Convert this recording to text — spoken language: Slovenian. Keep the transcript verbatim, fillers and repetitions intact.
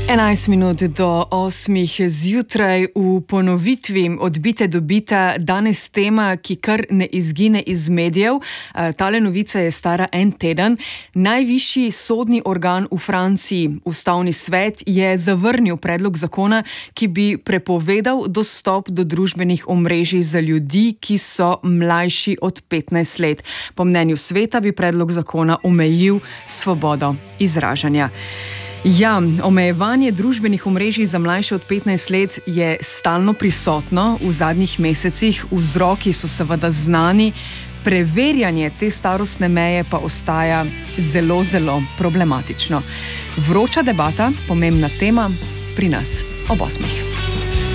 enajst minut do osmih zjutraj v ponovitvi Odbite do bita, danes tema, ki kar ne izgine iz medijev. Tale novica je stara en teden. Najvišji sodni organ v Franciji, Ustavni svet, je zavrnil predlog zakona, ki bi prepovedal dostop do družbenih omrežij za ljudi, ki so mlajši od petnajst let. Po mnenju sveta bi predlog zakona omejil svobodo izražanja. Ja, omejevanje družbenih omrežij za mlajše od petnajst let je stalno prisotno v zadnjih mesecih, vzroki so seveda znani, preverjanje te starostne meje pa ostaja zelo, zelo problematično. Vroča debata, pomembna tema, pri nas ob osmih.